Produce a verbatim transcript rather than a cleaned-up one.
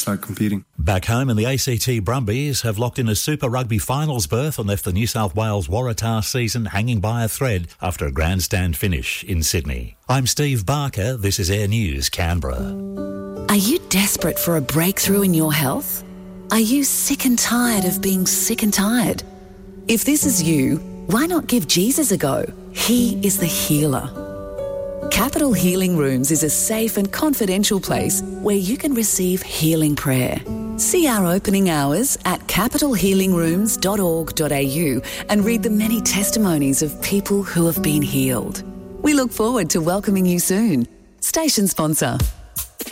start competing. Back home in the A C T, Brumbies have locked in a Super Rugby finals berth and left the New South Wales Waratah season hanging by a thread after a grandstand finish in Sydney. I'm Steve Barker. This is Air News Canberra. Are you desperate for a breakthrough in your health? Are you sick and tired of being sick and tired? If this is you, why not give Jesus a go? He is the healer. Capital Healing Rooms is a safe and confidential place where you can receive healing prayer. See our opening hours at capital healing rooms dot org dot a u and read the many testimonies of people who have been healed. We look forward to welcoming you soon. Station sponsor.